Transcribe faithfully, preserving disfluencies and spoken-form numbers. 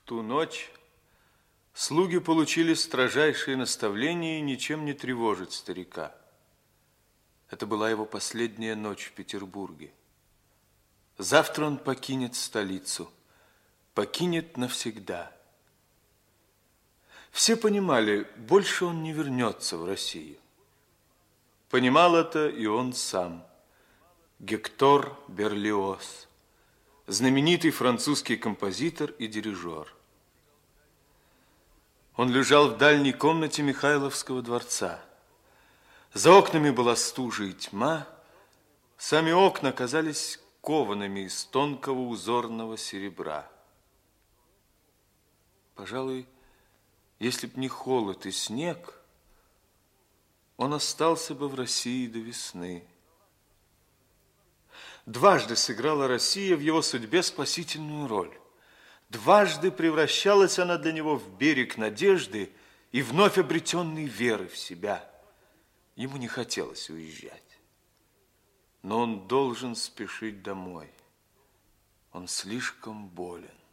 ту ночь слуги получили строжайшие наставления ничем не тревожить старика. Это была его последняя ночь в Петербурге. Завтра он покинет столицу, покинет навсегда. Все понимали, больше он не вернется в Россию. Понимал это и он сам, Гектор Берлиоз, знаменитый французский композитор и дирижер. Он лежал в дальней комнате Михайловского дворца. За окнами была стужа и тьма, сами окна казались коваными из тонкого узорного серебра. Пожалуй, если б не холод и снег, он остался бы в России до весны. Дважды сыграла Россия в его судьбе спасительную роль. Дважды превращалась она для него в берег надежды и вновь обретенной веры в себя. Ему не хотелось уезжать, но он должен спешить домой. Он слишком болен.